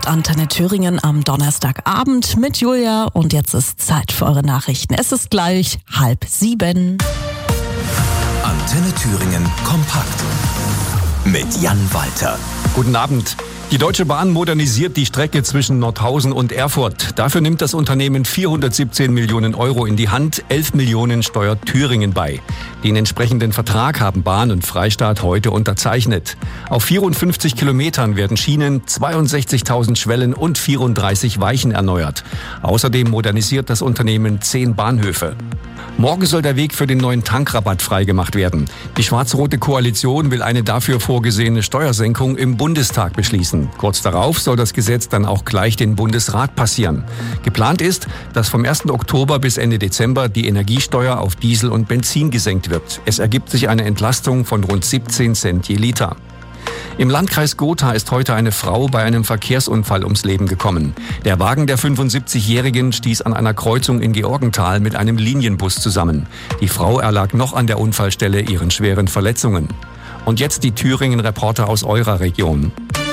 hört Antenne Thüringen am Donnerstagabend mit Julia und jetzt ist Zeit für eure Nachrichten. Es ist gleich 6:30. Antenne Thüringen kompakt mit Jan Walter. Guten Abend. Die Deutsche Bahn modernisiert die Strecke zwischen Nordhausen und Erfurt. Dafür nimmt das Unternehmen 417 Millionen Euro in die Hand, 11 Millionen steuert Thüringen bei. Den entsprechenden Vertrag haben Bahn und Freistaat heute unterzeichnet. Auf 54 Kilometern werden Schienen, 62.000 Schwellen und 34 Weichen erneuert. Außerdem modernisiert das Unternehmen 10 Bahnhöfe. Morgen soll der Weg für den neuen Tankrabatt freigemacht werden. Die schwarz-rote Koalition will eine dafür vorgesehene Steuersenkung im Bundestag beschließen. Kurz darauf soll das Gesetz dann auch gleich den Bundesrat passieren. Geplant ist, dass vom 1. Oktober bis Ende Dezember die Energiesteuer auf Diesel und Benzin gesenkt wird. Es ergibt sich eine Entlastung von rund 17 Cent je Liter. Im Landkreis Gotha ist heute eine Frau bei einem Verkehrsunfall ums Leben gekommen. Der Wagen der 75-Jährigen stieß an einer Kreuzung in Georgenthal mit einem Linienbus zusammen. Die Frau erlag noch an der Unfallstelle ihren schweren Verletzungen. Und jetzt die Thüringen-Reporter aus eurer Region.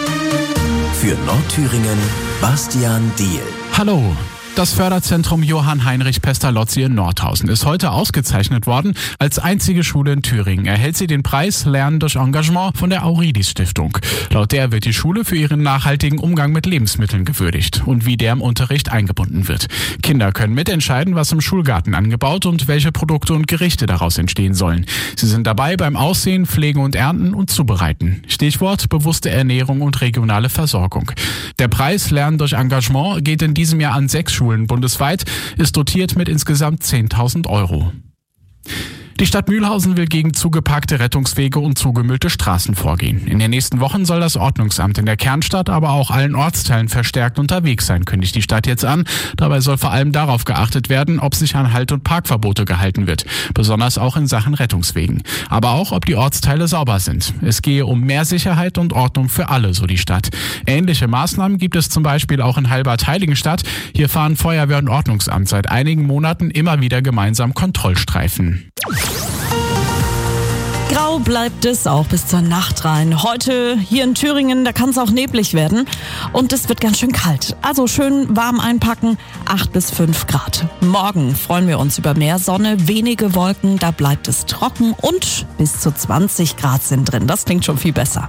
Für Nordthüringen Bastian Diehl. Hallo. Das Förderzentrum Johann Heinrich Pestalozzi in Nordhausen ist heute ausgezeichnet worden. Als einzige Schule in Thüringen erhält sie den Preis Lernen durch Engagement von der Auridis Stiftung. Laut der wird die Schule für ihren nachhaltigen Umgang mit Lebensmitteln gewürdigt und wie der im Unterricht eingebunden wird. Kinder können mitentscheiden, was im Schulgarten angebaut und welche Produkte und Gerichte daraus entstehen sollen. Sie sind dabei beim Aussehen, Pflegen und Ernten und Zubereiten. Stichwort bewusste Ernährung und regionale Versorgung. Der Preis Lernen durch Engagement geht in diesem Jahr an 6 Schulen bundesweit, ist dotiert mit insgesamt 10.000 Euro. Die Stadt Mühlhausen will gegen zugeparkte Rettungswege und zugemüllte Straßen vorgehen. In den nächsten Wochen soll das Ordnungsamt in der Kernstadt, aber auch allen Ortsteilen verstärkt unterwegs sein, kündigt die Stadt jetzt an. Dabei soll vor allem darauf geachtet werden, ob sich an Halt- und Parkverbote gehalten wird, besonders auch in Sachen Rettungswegen. Aber auch, ob die Ortsteile sauber sind. Es gehe um mehr Sicherheit und Ordnung für alle, so die Stadt. Ähnliche Maßnahmen gibt es zum Beispiel auch in Halbertheiligenstadt. Hier fahren Feuerwehr und Ordnungsamt seit einigen Monaten immer wieder gemeinsam Kontrollstreifen. Grau bleibt es auch bis zur Nacht rein. Heute hier in Thüringen, da kann es auch neblig werden und es wird ganz schön kalt. Also schön warm einpacken, 8 bis 5 Grad. Morgen freuen wir uns über mehr Sonne, wenige Wolken, da bleibt es trocken und bis zu 20 Grad sind drin. Das klingt schon viel besser.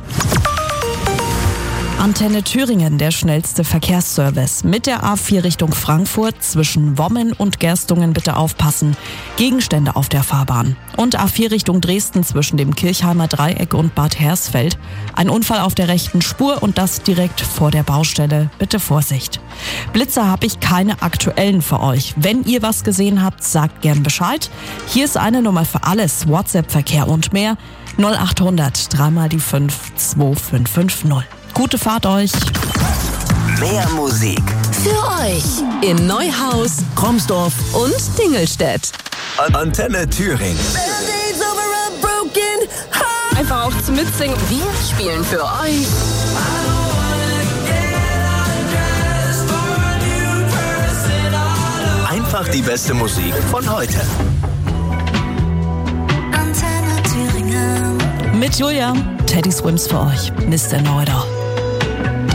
Antenne Thüringen, der schnellste Verkehrsservice. Mit der A4 Richtung Frankfurt zwischen Wommen und Gerstungen bitte aufpassen. Gegenstände auf der Fahrbahn. Und A4 Richtung Dresden zwischen dem Kirchheimer Dreieck und Bad Hersfeld. Ein Unfall auf der rechten Spur und das direkt vor der Baustelle. Bitte Vorsicht. Blitzer habe ich keine aktuellen für euch. Wenn ihr was gesehen habt, sagt gern Bescheid. Hier ist eine Nummer für alles. WhatsApp-Verkehr und mehr. 0800 3 mal die 5 2550. Gute Fahrt euch. Mehr Musik Für euch in Neuhaus, Kromsdorf und Dingelstedt. Antenne Thüringen. Einfach auch zum Mitsingen. Wir spielen für euch Einfach die beste Musik von heute. Mit Julia, Teddy Swims für euch. Mr. Neuder.